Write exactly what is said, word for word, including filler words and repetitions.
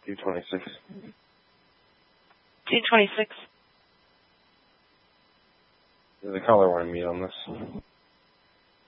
two twenty-six. two twenty-six. There's a color one meet on this.